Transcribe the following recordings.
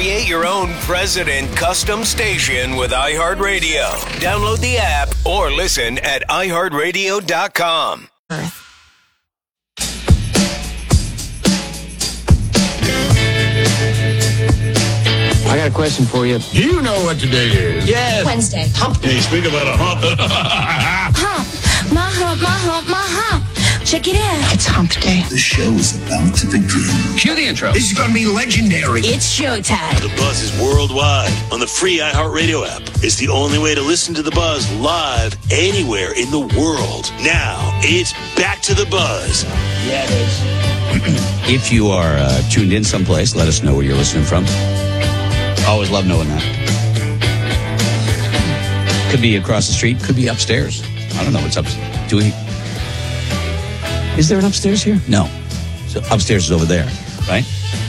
Create your own president custom station with iHeartRadio. Download the app or listen at iHeartRadio.com. I got a question for you. You know what today is. Yes. Wednesday. Hump day. Speak about a hump. Hump. My hump, my hump, my hump. Check it out. It's hump day. The show is about to begin. Cue the intro. This is going to be legendary. It's showtime. The Buzz is worldwide on the free iHeartRadio app. It's the only way to listen to The Buzz live anywhere in the world. Now, it's back to The Buzz. Yeah, it is. If you are tuned in someplace, let us know where you're listening from. Always love knowing that. Could be across the street, could be upstairs. I don't know what's up. Is there an upstairs here? No. So upstairs is over there, right?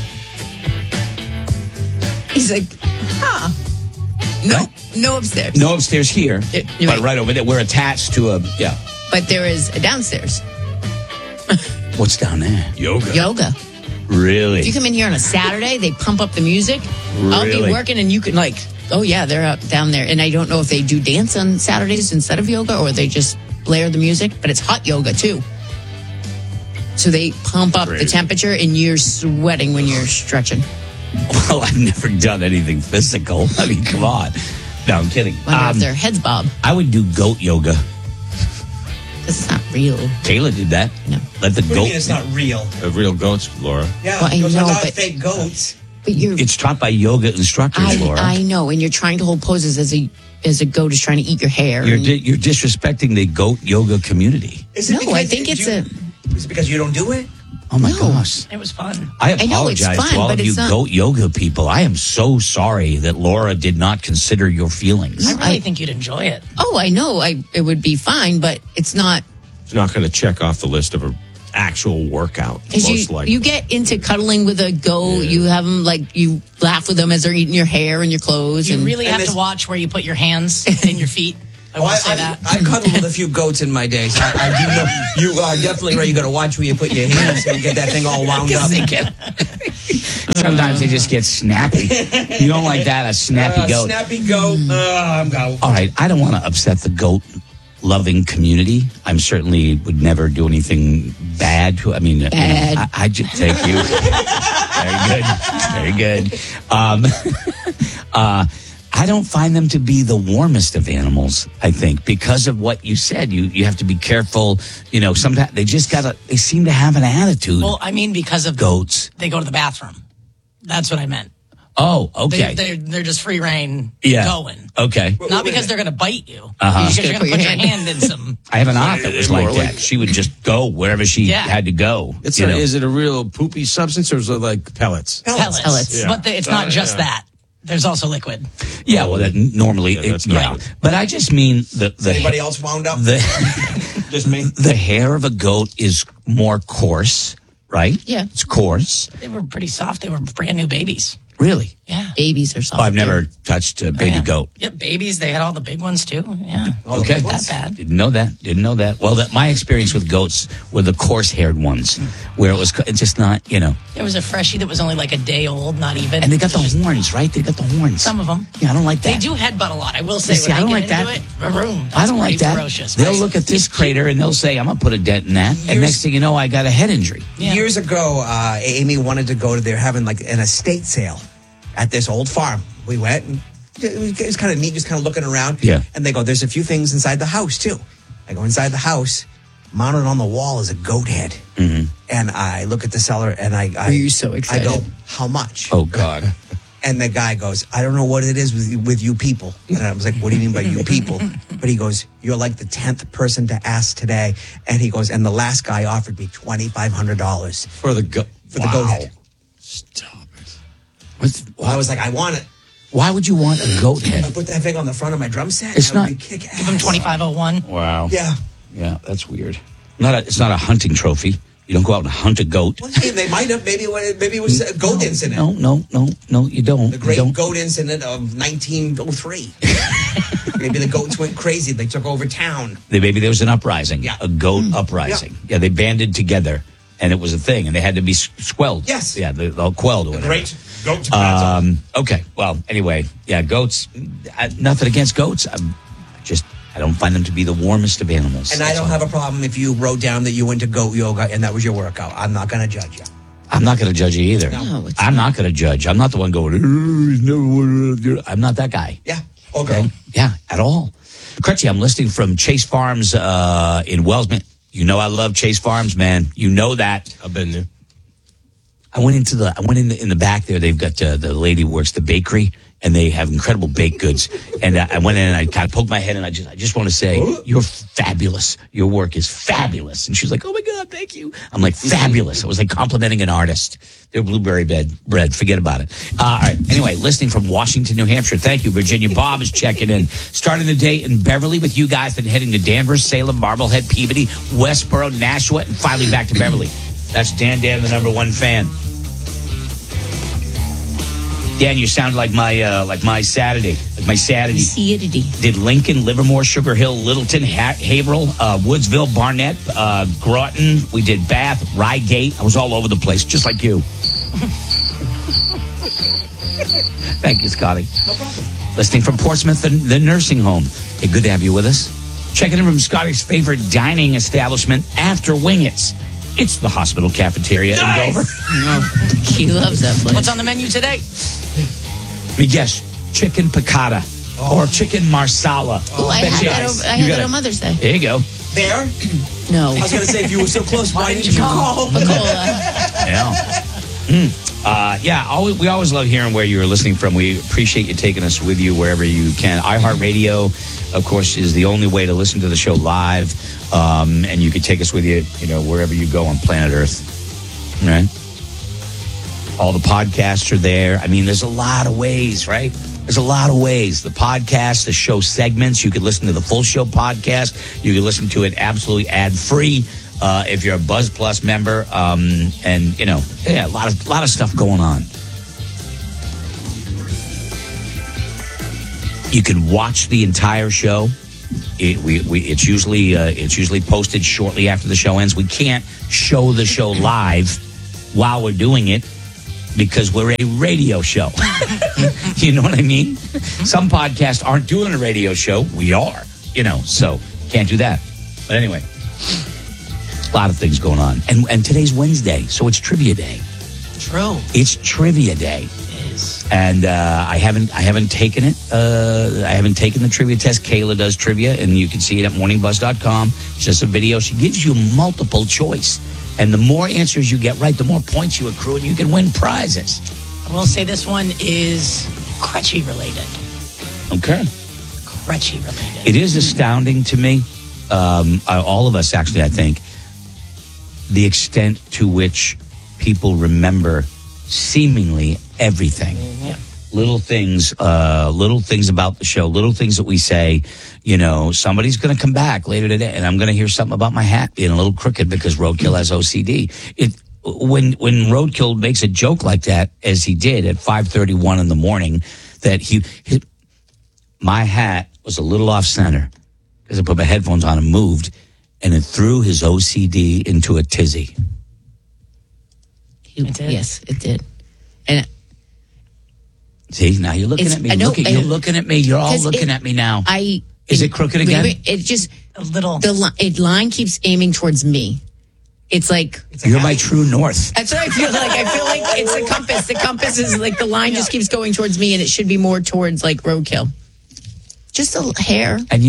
He's like, huh? No upstairs. No upstairs here, You're but right over there. We're attached to a, yeah. But there is a downstairs. What's down there? Yoga. Really? If you come in here on a Saturday, they pump up the music. I'll Really? be working and you can oh yeah, they're up down there. And I don't know if they do dance on Saturdays instead of yoga or they just blare the music, but it's hot yoga too. So they pump up the temperature and you're sweating when you're stretching. Well, I've never done anything physical. I mean, come on. No, I'm kidding. Wonder if their heads bob. I would do goat yoga. Because it's not real. Kayla did that. No. Let the What do you goat. mean it's not real? Real goats, Laura. Yeah, Well, I those are know, not but- fake goats. But you're... It's taught by yoga instructors, Laura. I know, and you're trying to hold poses as a goat is trying to eat your hair. You're disrespecting the goat yoga community. Is it No, because I think it's Is it because you don't do it? Oh my No. gosh. It was fun. I I know it's apologize fun, to all but of you it's not- goat yoga people. I am so sorry that Laura did not consider your feelings. I really think you'd enjoy it. Oh, I know. it would be fine, but it's not. It's not going to check off the list of an actual workout. Because you get into cuddling with a goat. You have them you laugh with them as they're eating your hair and your clothes. You and really have this- to watch where you put your hands and your feet. I will say that. I cuddled with a few goats in my days. I do know you are definitely right. You got to watch where you put your hands and get that thing all wound up. Sometimes they just get snappy. You don't like that, a snappy goat. Snappy goat. I'm go. All right, I don't want to upset the goat-loving community. I'm certainly would never do anything bad. I mean, Bad. I just thank you. Very good. I don't find them to be the warmest of animals. I think because of what you said, you have to be careful. You know, sometimes they seem to have an attitude. Well, I mean, because of goats. they go to the bathroom. That's what I meant. Oh, okay. They're just free reign Yeah. going. Okay. Not because they're going to bite you. Uh-huh. Because you're going to put your hand. hand in some. I have an aunt that was like that. She would just go wherever she Yeah. had to go. Is you know? it a real poopy substance or is it like pellets? Pellets. Yeah. But it's not just that. There's also liquid. Yeah, well, that normally, that's yeah. not- But I just mean Anybody else wound up? Just me. the hair of a goat is more coarse, right? Yeah. It's coarse. They were pretty soft. They were brand new babies. Really? Yeah. Babies are soft. Oh, I've never touched a baby Yeah. goat. Yeah, babies. They had all the big ones too. Yeah. Okay. Not that bad. Didn't know that. Well, my experience with goats were the coarse-haired ones, where it's just not, There was a freshie that was only like a day old, not even. And they got the horns, right? They got the horns. Some of them. Yeah, I don't like that. They do headbutt a lot. I will say. See, when I don't they like get that. into it, vroom, I don't that's like that. ferocious. They'll look at this crater and they'll say, I'm going to put a dent in that. And next thing you know, I got a head injury. Yeah. Years ago, Amy wanted to go to, they're having like an estate sale at this old farm. We went and it was kind of neat, just kind of looking around. Yeah. And they go, there's a few things inside the house too. I go inside the house, mounted on the wall is a goat head. Mm-hmm. And I look at the seller and I Are you so excited? I go, how much? Oh, God. And the guy goes, I don't know what it is with you people. And I was like, what do you mean by you people? But he goes, you're like the 10th person to ask today. And he goes, and the last guy offered me $2,500 For the goat. for the goat head. Stop it. I was like, I want it. Why would you want a goat I head? put that thing on the front of my drum set. It's and I not- would be kick-ass. Give them 2501. Wow. Yeah. Yeah, that's weird. It's not a hunting trophy. You don't go out and hunt a goat. Well, hey, they might have. Maybe it was a goat incident. No, you don't. The great You don't. goat incident of 1903. Maybe the goats went crazy. They took over town. Maybe there was an uprising, Yeah. a goat uprising. Yeah, they banded together and it was a thing, and they had to be squelled. Yes. Yeah, they're quelled or whatever. Great goat to Okay. Well, anyway, yeah, goats. Nothing against goats. I don't find them to be the warmest of animals. And I don't have a problem if you wrote down that you went to goat yoga and that was your workout. I'm not going to judge you. I'm not going to judge you either. No, I'm not going to judge. I'm not the one going, I'm not that guy. Yeah. Okay. Yeah, at all. Crutchy, I'm listening from Chase Farms in Wellsman. You know I love Chase Farms, man. You know that. I've been there. I went in the back there. They've got the lady who works the bakery, and they have incredible baked goods. And I went in and I kind of poked my head, and I just want to say, you're fabulous. Your work is fabulous. And she's like, oh my God, thank you. I'm like, fabulous. It was like complimenting an artist. Their blueberry bread. Forget about it. All right. Anyway, listening from Washington, New Hampshire. Thank you, Virginia. Bob is checking in. Starting the day in Beverly with you guys, then heading to Danvers, Salem, Marblehead, Peabody, Westboro, Nashua, and finally back to Beverly. That's Dan, the #1 fan. Dan, you sound like my Saturday. Did Lincoln, Livermore, Sugar Hill, Littleton, Haverhill, Woodsville, Barnett, Groton. We did Bath, Rygate. I was all over the place, just like you. Thank you, Scotty. No problem. Listening from Portsmouth, the nursing home. Hey, good to have you with us. Checking in from Scotty's favorite dining establishment, After Wingett's. It's the hospital cafeteria in Dover. He loves that place. What's on the menu today? Let me guess. Chicken piccata or chicken marsala. Oh, I had that on Mother's Day. There you go. There? No. I was going to say, if you were so close, why didn't you call? Yeah. We always love hearing where you're listening from. We appreciate you taking us with you wherever you can. iHeartRadio, of course, is the only way to listen to the show live. And you can take us with you, wherever you go on planet Earth. Right? All the podcasts are there. I mean, there's a lot of ways, right? There's a lot of ways. The podcast, the show segments. You could listen to the full show podcast. You can listen to it absolutely ad-free if you're a Buzz Plus member. And, a lot of stuff going on. You can watch the entire show. It's usually posted shortly after the show ends. We can't show the show live while we're doing it because we're a radio show. You know what I mean? Some podcasts aren't doing a radio show. We are, so can't do that. But anyway, a lot of things going on. And today's Wednesday, so it's trivia day. True. It's trivia day. And I haven't taken it. I haven't taken the trivia test. Kayla does trivia, and you can see it at morningbuzz.com. It's just a video. She gives you multiple choice. And the more answers you get right, the more points you accrue, and you can win prizes. I will say this one is Crutchy related. Okay. Crutchy related. It is astounding to me, all of us actually, I think, the extent to which people remember seemingly everything. Yeah. Little things about the show, little things that we say, somebody's going to come back later today and I'm going to hear something about my hat being a little crooked because Roadkill has OCD. When Roadkill makes a joke like that, as he did at 5:31 in the morning, that my hat was a little off center because I put my headphones on and moved, and it threw his OCD into a tizzy. It did. Yes, it did. And see, now you're looking at me. You're looking at me. You're all looking at me now. Is it crooked again? It just a little. The line keeps aiming towards me. It's like you're my true north. That's what I feel like. I feel like it's the compass. The compass is like the line just keeps going towards me, and it should be more towards like Roadkill. Just a hair. And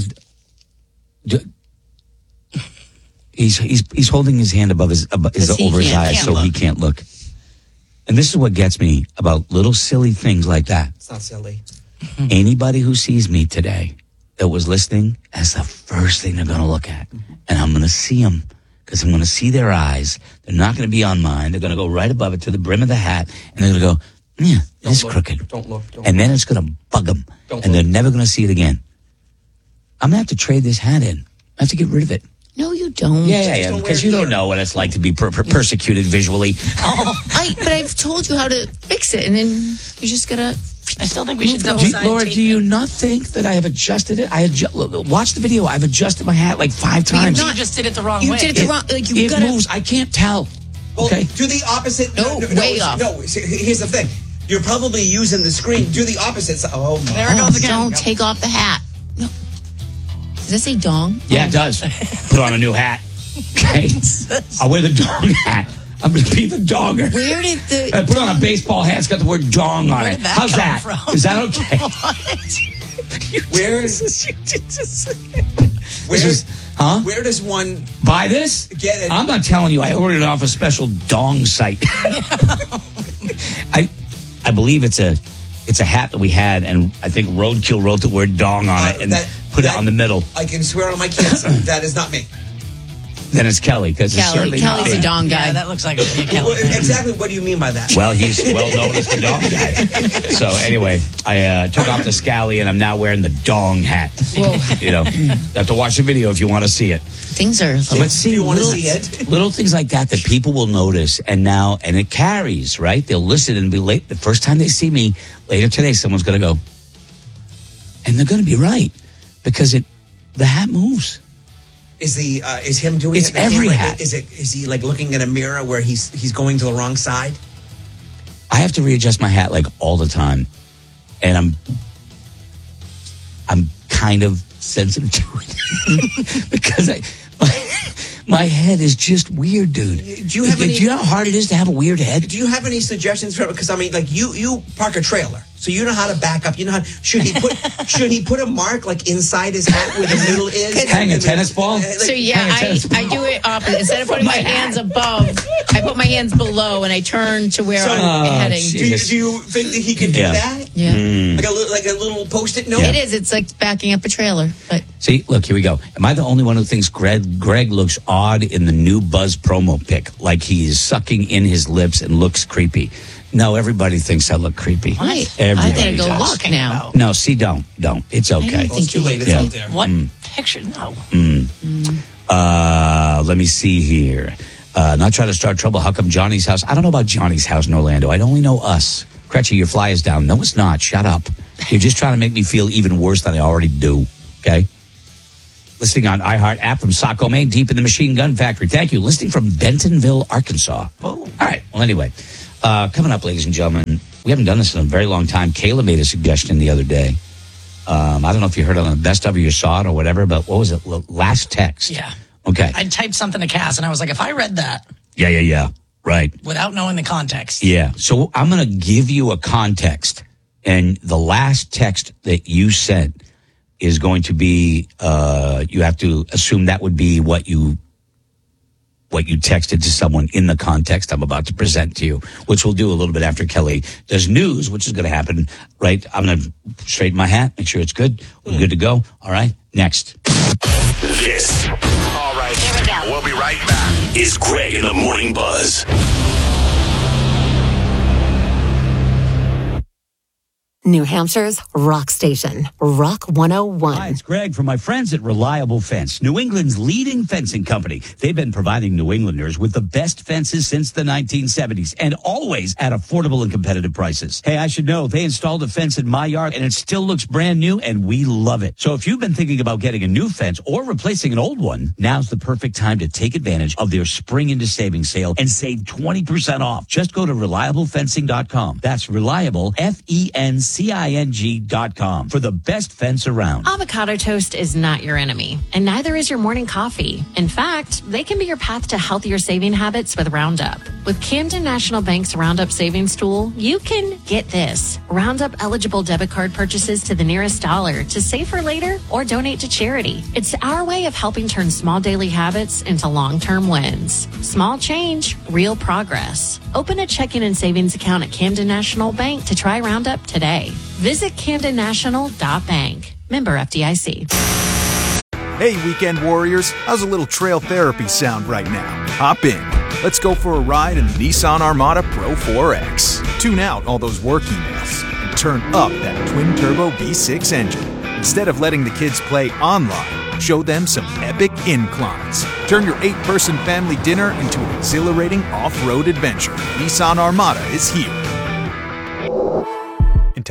he's holding his hand above his over his eyes so he can't look. And this is what gets me about little silly things like that. It's not silly. Anybody who sees me today that was listening, that's the first thing they're going to look at. And I'm going to see them because I'm going to see their eyes. They're not going to be on mine. They're going to go right above it to the brim of the hat. And they're going to go, yeah, it's crooked. Don't look. And then it's going to bug them. And they're never going to see it again. I'm going to have to trade this hat in. I have to get rid of it. No, you don't. Yeah, because you don't know what it's like to be persecuted visually. But I've told you how to fix it, and then you just gotta. I still think we should double side Laura, tape do you not think that I have adjusted it? Watch the video. I've adjusted my hat like 5 times. You just did it the wrong You way. did it the wrong. Like you It gotta. moves. I can't tell. Well, Okay. do the opposite. Way off. No, here's the thing. You're probably using the screen. Do the opposite side. Oh, my. There it goes again. Don't take off the hat. No. Does this say dong? Yeah, it does. Put on a new hat. Okay. I'll wear the dong hat. I'm going to be the donger. Where did the? I put on a baseball hat. It's got the word dong on Where it. did that How's come that? from? Is that okay? Where Where does one buy this? get it? I'm not telling you. I ordered it off a special dong site. I believe it's a hat that we had, and I think Roadkill wrote the word dong on it and put it on the middle. I can swear on my kids that is not me. Then it's Kelly, because it's certainly not Kelly's me. a dong guy. Yeah, that looks like a Kelly. Well, exactly. What do you mean by that? Well, he's well known as the dong guy. So anyway, I took off the scally, and I'm now wearing the dong hat. You know, you have to watch the video if you want to see it. Things are. But see, you want to little- see it? Little things like that people will notice, and it carries, right? They'll listen and be late. The first time they see me later today, someone's going to go, and they're going to be right because the hat moves. Is him doing It's it? in the every camera? hat. Is he like looking at a mirror where he's going to the wrong side? I have to readjust my hat like all the time, and I'm kind of sensitive to it because my head is just weird, dude. Do you have Do you know how hard it is to have a weird head? Do you have any suggestions for? Because I mean, like you park a trailer, so you know how to back up. You know how should he put a mark like inside his hat where the middle is? Hang a tennis ball? So yeah, I do it opposite. Instead of putting my hands above, I put my hands below, and I turn to where I'm heading. Do you think that he can do that? Yeah. Like a little post-it note? It is. It's like backing up a trailer. But See, look, here we go. Am I the only one who thinks Greg looks odd in the new Buzz promo pic? Like he's sucking in his lips and looks creepy. No, everybody thinks I look creepy. I Everybody gotta go does. look now. No, see, don't. It's okay. think It's too late. It's Yeah. out there. What picture? No. Let me see here. Not trying to start trouble. How come Johnny's house? I don't know about Johnny's house in Orlando. I only know us. Cretchy, your fly is down. No, it's not. Shut up. You're just trying to make me feel even worse than I already do. Okay? Listening on iHeart app from Saco, Maine, deep in the machine gun factory. Thank you. Listening from Bentonville, Arkansas. All right. Well, anyway, coming up, ladies and gentlemen, we haven't done this in a very long time. Kayla made a suggestion the other day. I don't know if you heard it on the best of or you saw it or whatever, but what was it? Last text. Yeah. Okay. I typed something to Cass, and I was like, if I read that Yeah. Right. without knowing the context. Yeah. So I'm going to give you a context. And the last text that you sent is going to be, you have to assume that would be what you texted to someone in the context I'm about to present to you, which we'll do a little bit after Kelly does news, which is going to happen, right? I'm going to straighten my hat, make sure it's good. We're good to go. All right. Next. This. All right. Here we go. We'll be right back. Is Greg in the Morning Buzz. New Hampshire's rock station, Rock 101. Hi, it's Greg from my friends at Reliable Fence, New England's leading fencing company. They've been providing New Englanders with the best fences since the 1970s and always at affordable and competitive prices. Hey, I should know, they installed a fence in my yard and it still looks brand new and we love it. So if you've been thinking about getting a new fence or replacing an old one, now's the perfect time to take advantage of their spring into savings sale and save 20% off. Just go to reliablefencing.com. That's reliable, FENCING.com for the best fence around. Avocado toast is not your enemy, and neither is your morning coffee. In fact, they can be your path to healthier saving habits with Roundup. With Camden National Bank's Roundup Savings Tool, you can get this. Roundup eligible debit card purchases to the nearest dollar to save for later or donate to charity. It's our way of helping turn small daily habits into long-term wins. Small change, real progress. Open a checking and savings account at Camden National Bank to try Roundup today. Visit CamdenNational.bank. Member FDIC. Hey, weekend warriors, how's a little trail therapy sound right now? Hop in. Let's go for a ride in the Nissan Armada Pro 4X. Tune out all those work emails and turn up that twin-turbo V6 engine. Instead of letting the kids play online, show them some epic inclines. Turn your 8-person family dinner into an exhilarating off-road adventure. Nissan Armada is here. And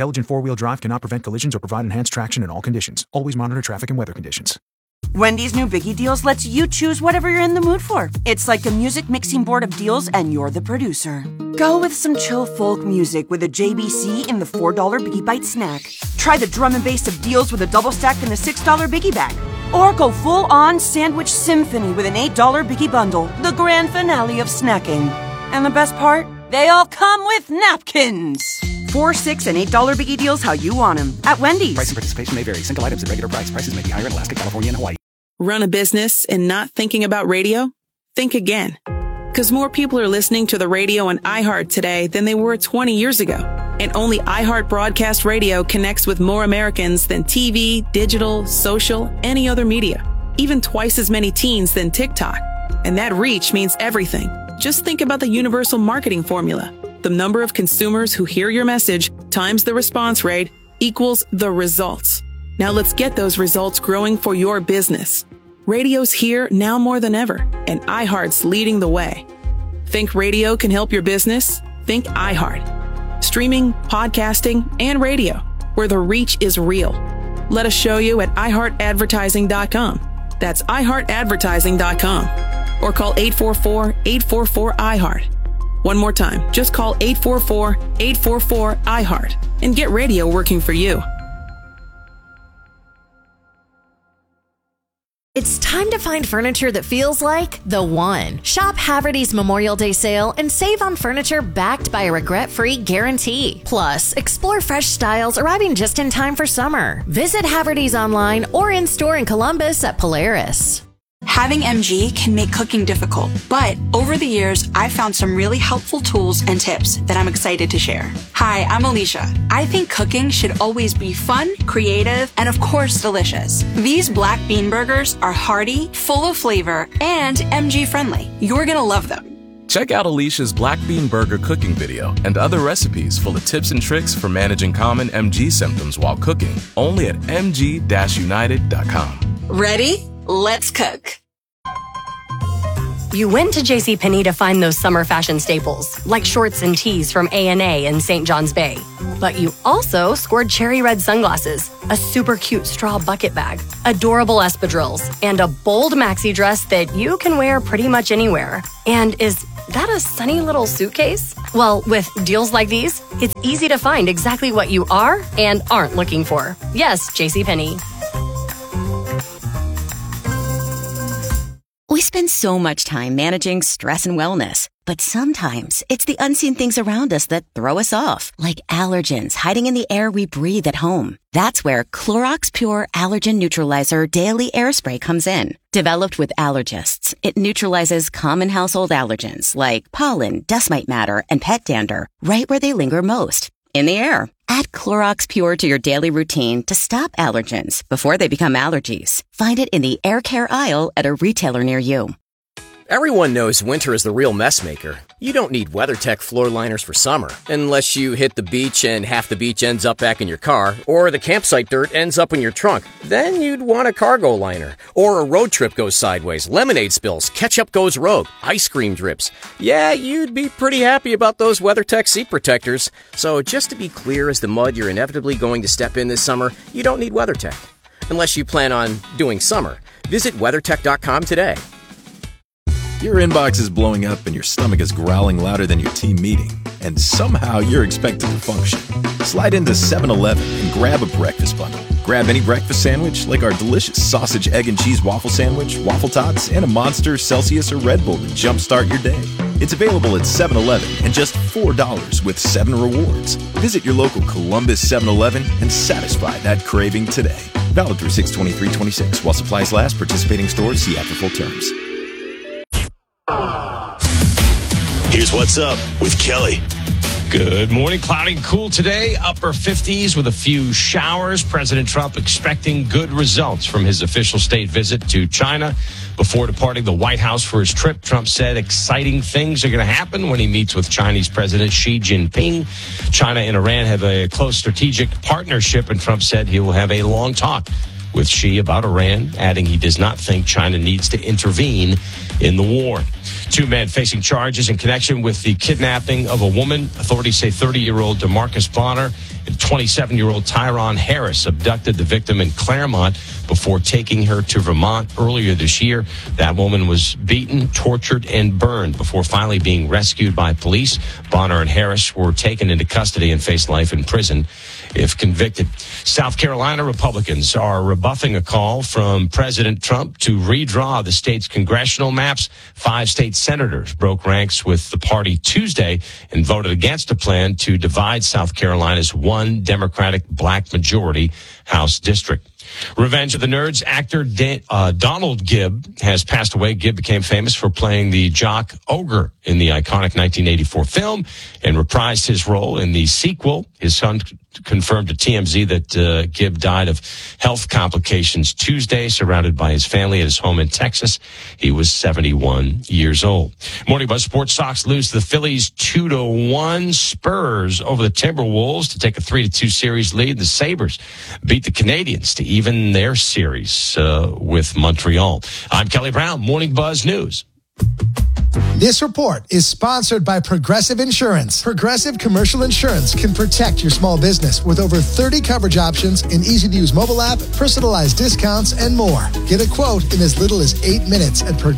Intelligent four-wheel drive cannot prevent collisions or provide enhanced traction in all conditions. Always monitor traffic and weather conditions. Wendy's new Biggie Deals lets you choose whatever you're in the mood for. It's like a music mixing board of deals, and you're the producer. Go with some chill folk music with a JBC in the $4 Biggie Bite snack. Try the drum and bass of deals with a double stack in the $6 Biggie Bag. Or go full-on sandwich symphony with an $8 Biggie Bundle, the grand finale of snacking. And the best part? They all come with napkins. $4, $6, and $8 Biggie Deals how you want them at Wendy's. Price and participation may vary. Single items at regular price. Prices may be higher in Alaska, California, and Hawaii. Run a business and not thinking about radio? Think again. Because more people are listening to the radio on iHeart today than they were 20 years ago. And only iHeart Broadcast Radio connects with more Americans than TV, digital, social, any other media. Even twice as many teens than TikTok. And that reach means everything. Just think about the universal marketing formula. The number of consumers who hear your message times the response rate equals the results. Now let's get those results growing for your business. Radio's here now more than ever, and iHeart's leading the way. Think radio can help your business? Think iHeart. Streaming, podcasting, and radio, where the reach is real. Let us show you at iHeartAdvertising.com. That's iHeartAdvertising.com. Or call 844-844-iHeart. One more time, just call 844-844-iHeart and get radio working for you. It's time to find furniture that feels like the one. Shop Haverty's Memorial Day sale and save on furniture backed by a regret-free guarantee. Plus, explore fresh styles arriving just in time for summer. Visit Haverty's online or in-store in Columbus at Polaris. Having MG can make cooking difficult, but over the years, I've found some really helpful tools and tips that I'm excited to share. Hi, I'm Alicia. I think cooking should always be fun, creative, and of course, delicious. These black bean burgers are hearty, full of flavor, and MG friendly. You're gonna love them. Check out Alicia's Black Bean Burger cooking video and other recipes full of tips and tricks for managing common MG symptoms while cooking, only at mg-united.com. Ready? Let's cook. You went to JCPenney to find those summer fashion staples, like shorts and tees from A&A and St. John's Bay. But you also scored cherry red sunglasses, a super cute straw bucket bag, adorable espadrilles, and a bold maxi dress that you can wear pretty much anywhere. And is that a sunny little suitcase? Well, with deals like these, it's easy to find exactly what you are and aren't looking for. Yes, JCPenney. We spend so much time managing stress and wellness, but sometimes it's the unseen things around us that throw us off, like allergens hiding in the air we breathe at home. That's where Clorox Pure Allergen Neutralizer Daily Air Spray comes in. Developed with allergists, it neutralizes common household allergens like pollen, dust mite matter, and pet dander right where they linger most, in the air. Add Clorox Pure to your daily routine to stop allergens before they become allergies. Find it in the air care aisle at a retailer near you. Everyone knows winter is the real mess maker. You don't need WeatherTech floor liners for summer, unless you hit the beach and half the beach ends up back in your car, or the campsite dirt ends up in your trunk. Then you'd want a cargo liner. Or a road trip goes sideways, lemonade spills, ketchup goes rogue, ice cream drips. Yeah, you'd be pretty happy about those WeatherTech seat protectors. So just to be clear as the mud you're inevitably going to step in this summer, you don't need WeatherTech. Unless you plan on doing summer. Visit WeatherTech.com today. Your inbox is blowing up and your stomach is growling louder than your team meeting, and somehow you're expected to function. Slide into 7-Eleven and grab a breakfast bundle. Grab any breakfast sandwich like our delicious sausage, egg, and cheese waffle sandwich, waffle tots, and a Monster, Celsius, or Red Bull to jumpstart your day. It's available at 7-Eleven and just $4 with 7 rewards. Visit your local Columbus 7-Eleven and satisfy that craving today. Valid through 6/23/26 while supplies last. Participating stores see after full terms. Here's what's up with Kelly. Good morning. Cloudy and cool today. Upper 50s with a few showers. President Trump expecting good results from his official state visit to China. Before departing the White House for his trip, Trump said exciting things are going to happen when he meets with Chinese President Xi Jinping. China and Iran have a close strategic partnership, and Trump said he will have a long talk with Xi about Iran, adding he does not think China needs to intervene in the war. 2 men facing charges in connection with the kidnapping of a woman. Authorities say 30-year-old DeMarcus Bonner And 27-year-old Tyrone Harris abducted the victim in Claremont before taking her to Vermont earlier this year. That woman was beaten, tortured, and burned before finally being rescued by police. Bonner and Harris were taken into custody and face life in prison if convicted. South Carolina Republicans are rebuffing a call from President Trump to redraw the state's congressional maps. 5 state senators broke ranks with the party Tuesday and voted against a plan to divide South Carolina's one Democratic black majority House district. Revenge of the Nerds actor Donald Gibb has passed away. Gibb became famous for playing the jock Ogre in the iconic 1984 film and reprised his role in the sequel. His son confirmed to TMZ that Gibb died of health complications Tuesday, surrounded by his family at his home in Texas. He was 71 years old. Morning Buzz Sports. Sox lose to the Phillies 2-1. Spurs over the Timberwolves to take a 3-2 series lead. The Sabres beat the Canadians to even their series with Montreal. I'm Kelly Brown, Morning Buzz News. This report is sponsored by Progressive Insurance. Progressive Commercial Insurance can protect your small business with over 30 coverage options, an easy-to-use mobile app, personalized discounts, and more. Get a quote in as little as 8 minutes at